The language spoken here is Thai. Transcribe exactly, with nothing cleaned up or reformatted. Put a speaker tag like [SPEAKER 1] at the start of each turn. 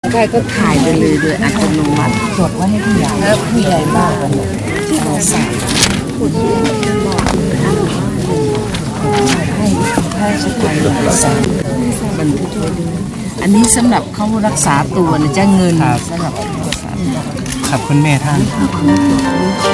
[SPEAKER 1] ใกล้ก็ถ่ายไปเลยโดยอัตโนมัติจดไว้ให้ผู้ใหญ่แล้วผู้ใหญ่บ้านที่เราใส่ให้แพทย์ชนใส่บันทึกไว้ด้วยอันนี้สำหรับเขารักษาตัวนะจ้าเงินสำหรับรักษา
[SPEAKER 2] ครับคุณแม่ท่าน